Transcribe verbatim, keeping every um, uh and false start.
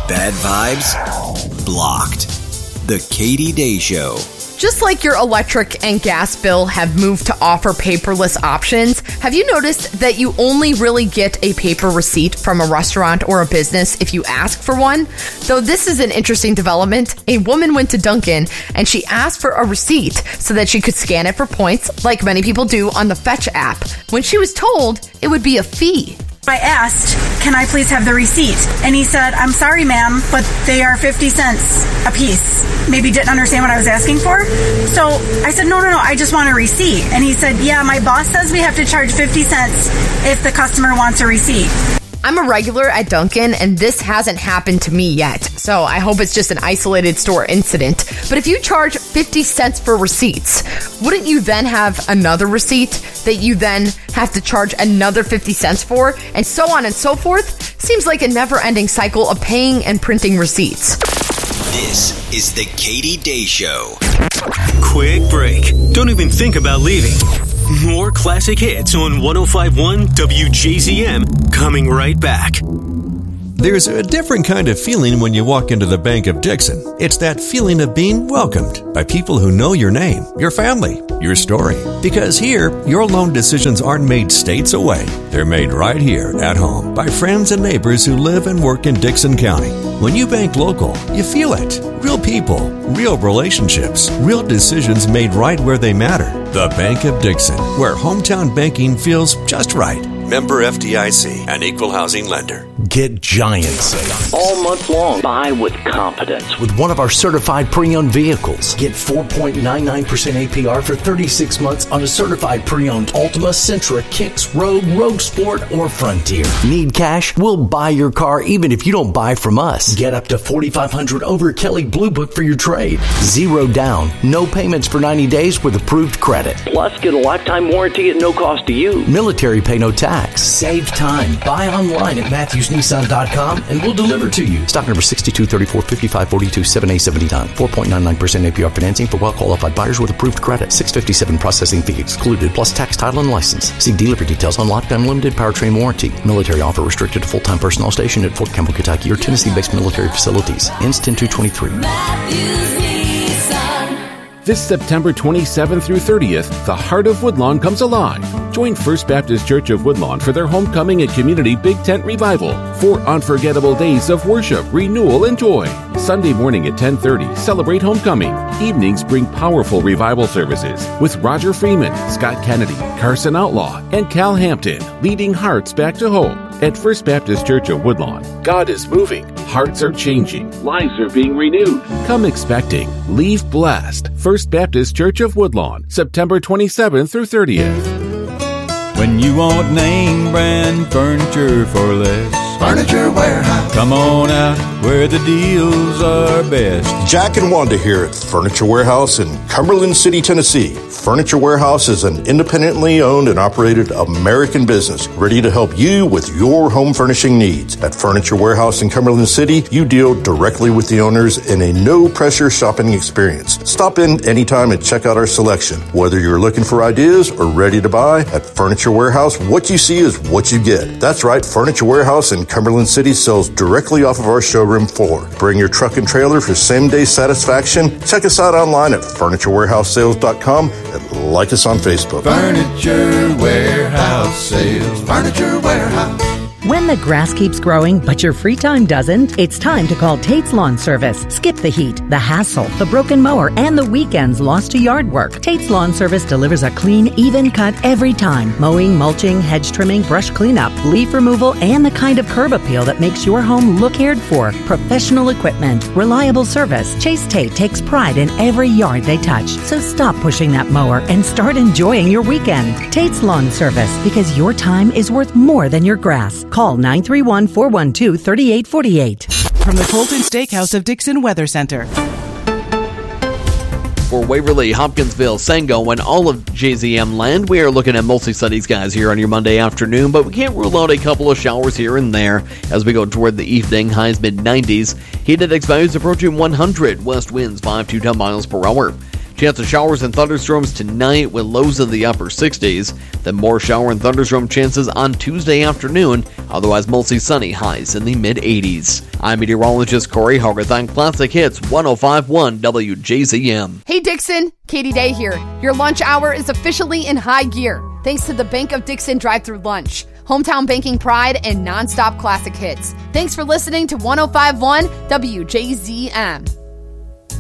Bad vibes? Blocked. The Katie Day Show. Just like your electric and gas bill have moved to offer paperless options, have you noticed that you only really get a paper receipt from a restaurant or a business if you ask for one? Though this is an interesting development, a woman went to Dunkin' and she asked for a receipt so that she could scan it for points, like many people do on the Fetch app, when she was told it would be a fee. I asked, can I please have the receipt? And he said, I'm sorry, ma'am, but they are fifty cents a piece. Maybe didn't understand what I was asking for. So I said, no, no, no, I just want a receipt. And he said, yeah, my boss says we have to charge fifty cents if the customer wants a receipt. I'm a regular at Dunkin', and this hasn't happened to me yet, so I hope it's just an isolated store incident. But if you charge fifty cents for receipts, wouldn't you then have another receipt that you then have to charge another fifty cents for, and so on and so forth? Seems like a never-ending cycle of paying and printing receipts. This is the Katie Day Show. Quick break. Don't even think about leaving. More classic hits on one oh five point one W J Z M coming right back. There's a different kind of feeling when you walk into the Bank of Dixon. It's that feeling of being welcomed by people who know your name, your family, your story. Because here, your loan decisions aren't made states away. They're made right here at home by friends and neighbors who live and work in Dixon County. When you bank local, you feel it. Real people, real relationships, real decisions made right where they matter. The Bank of Dixon, where hometown banking feels just right. Member F D I C, an equal housing lender. Get giant sales all month long. Buy with confidence with one of our certified pre-owned vehicles. Get four point nine nine percent A P R for thirty-six months on a certified pre-owned Altima, Sentra, Kicks, Rogue, Rogue Sport, or Frontier. Need cash? We'll buy your car even if you don't buy from us. Get up to forty-five hundred dollars over Kelly Blue Book for your trade. Zero down, no payments for ninety days with approved credit. Plus, get a lifetime warranty at no cost to you. Military pay no tax. Save time. Buy online at Matthews Nissan dot com and we'll deliver to you. Stock number sixty-two thirty-four fifty-five forty-two seven A seventy-nine. four point nine nine percent A P R financing for well-qualified buyers with approved credit. six fifty-seven processing fee excluded, plus tax, title, and license. See dealer for details on lockdown limited powertrain warranty. Military offer restricted to full-time personnel stationed at Fort Campbell, Kentucky, or Tennessee-based military facilities. Ends ten two twenty-three. This September twenty-seventh through thirtieth, the heart of Woodlawn comes alive. Join First Baptist Church of Woodlawn for their homecoming and community big tent revival. Four unforgettable days of worship, renewal, and joy. Sunday morning at ten thirty, celebrate homecoming. Evenings bring powerful revival services with Roger Freeman, Scott Kennedy, Carson Outlaw, and Cal Hampton, leading hearts back to hope. At First Baptist Church of Woodlawn, God is moving, hearts are changing, lives are being renewed. Come expecting, leave blessed. First Baptist Church of Woodlawn, September twenty-seventh through thirtieth. When you want name brand furniture for less, Furniture Warehouse. Come on out where the deals are best. Jack and Wanda here at Furniture Warehouse in Cumberland City, Tennessee. Furniture Warehouse is an independently owned and operated American business ready to help you with your home furnishing needs. At Furniture Warehouse in Cumberland City, you deal directly with the owners in a no-pressure shopping experience. Stop in anytime and check out our selection. Whether you're looking for ideas or ready to buy, at Furniture Warehouse, what you see is what you get. That's right, Furniture Warehouse in Cumberland City sells directly off of our showroom floor. Bring your truck and trailer for same-day satisfaction. Check us out online at furniture warehouse sales dot com and like us on Facebook. Furniture Warehouse Sales. Furniture Warehouse. When the grass keeps growing, but your free time doesn't, it's time to call Tate's Lawn Service. Skip the heat, the hassle, the broken mower, and the weekends lost to yard work. Tate's Lawn Service delivers a clean, even cut every time. Mowing, mulching, hedge trimming, brush cleanup, leaf removal, and the kind of curb appeal that makes your home look cared for. Professional equipment, reliable service. Chase Tate takes pride in every yard they touch. So stop pushing that mower and start enjoying your weekend. Tate's Lawn Service, because your time is worth more than your grass. Call nine three one, four one two, three eight four eight. From the Colton Steakhouse of Dixon Weather Center. For Waverly, Hopkinsville, Sango, and all of J Z M land, we are looking at mostly sunny skies here on your Monday afternoon, but we can't rule out a couple of showers here and there as we go toward the evening. Highs mid nineties. Heat index values approaching one hundred. West winds five to ten miles per hour. Chance of showers and thunderstorms tonight with lows in the upper sixties. Then more shower and thunderstorm chances on Tuesday afternoon. Otherwise mostly sunny, highs in the mid-eighties. I'm meteorologist Corey Hogarth on Classic Hits one oh five point one W J Z M. Hey Dixon, Katie Day here. Your lunch hour is officially in high gear thanks to the Bank of Dixon drive-thru lunch. Hometown banking pride and nonstop classic hits. Thanks for listening to one oh five point one W J Z M.